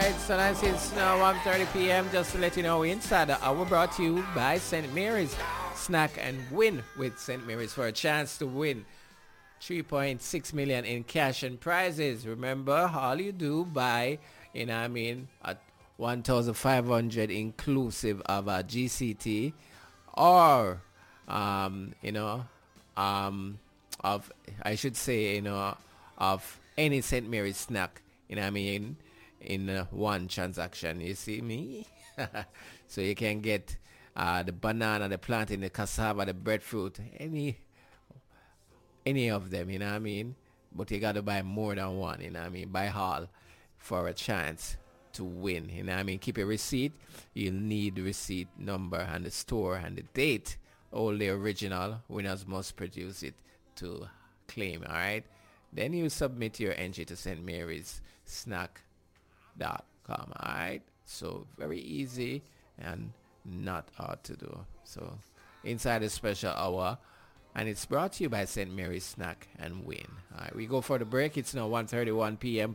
Alright, so that's it's now 1:30 p.m. Just to let you know, inside the hour brought to you by St. Mary's. Snack and win with St. Mary's for a chance to win 3.6 million in cash and prizes. Remember, all you do buy, at 1,500 inclusive of a GCT or, of, I should say, of any St. Mary's snack, in one transaction. You see me? So you can get the banana, the plantain, the cassava, the breadfruit, any of them, But you got to buy more than one, Buy all for a chance to win, Keep a receipt. You'll need the receipt number and the store and the date. All the original winners must produce it to claim, all right? Then you submit your entry to St. Mary's Snack.com, all right? So very easy and not hard to do. So inside a special hour, and it's brought to you by St. Mary's Snack and Win. All right, we go for the break. It's now 1:31 p.m.